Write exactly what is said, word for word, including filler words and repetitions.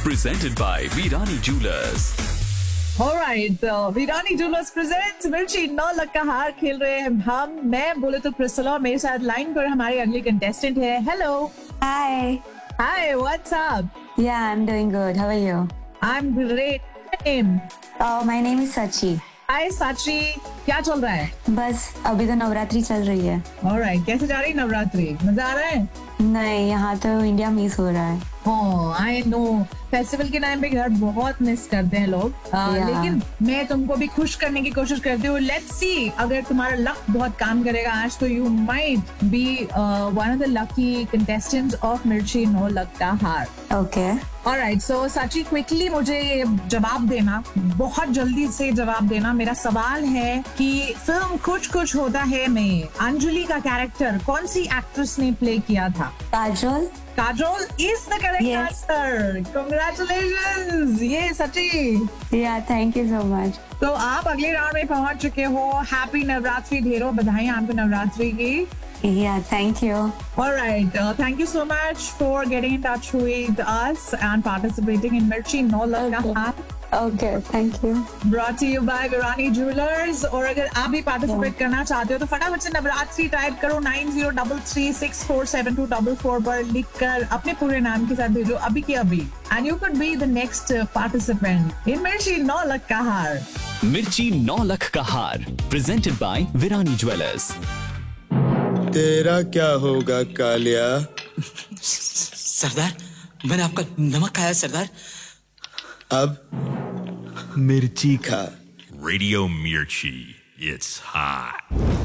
presented by Virani Jewelers. Alright, uh, Virani Jewelers presents मिर्ची नौ लख का हार खेल रहे हैं हम. मैं बोले तो प्रिस्सिला, मेरे साथ लाइन पर हमारे अगले कंटेस्टेंट है. Hello. Hi. Hi, what's up? Yeah, I'm doing good. How are you? I'm great. Name? Oh, my name is Sachi. Hi Sachi, क्या चल रहा है? बस अभी तो नवरात्रि चल रही है. Alright, कैसे जा रही है नवरात्रि? मजा आ रहा है? नहीं, यहाँ तो इंडिया मिस हो रहा है. Oh, I know. फेस्टिवल के टाइम पे घर बहुत मिस करते हैं लोग. uh, yeah. लेकिन मैं तुमको भी खुश करने की कोशिश करती हूँ. लेट्स सी, अगर तुम्हारा लक बहुत काम करेगा आज तो you might be one of the lucky contestants of मिर्ची नौ लख का हार. Okay. Alright, so सची क्विकली मुझे जवाब देना, बहुत जल्दी से जवाब देना. मेरा सवाल है कि फिल्म कुछ कुछ होता है में अंजलि का कैरेक्टर कौन सी एक्ट्रेस ने प्ले किया था? Kajol. Kajol is the correct Yes. answer. Congratulations. ये सची. Yeah, thank you so much. तो आप अगले राउंड में पहुंच चुके हो. हैप्पी नवरात्रि, ढेरों बधाई आपको नवरात्रि की. Yeah, thank you. All right. Uh, thank you so much for getting in touch with us and participating in Mirchi No Love Ka Haar. Okay, thank you. Brought to you by Virani Jewelers. और अगर आप भी participate करना चाहते हो तो फटाफट से नवरात्रि टाइप करो nine zero three three six four seven to four four पर लिखकर अपने पूरे नाम के साथ भेजो अभी के अभी. And you could be the next participant in Mirchi No Love Ka Haar. Mirchi नौ लख का हार presented by Virani Jewelers. तेरा क्या होगा कालिया? सरदार, मैंने आपका नमक खाया सरदार. अब मिर्ची खा. Radio Mirchi, it's hot.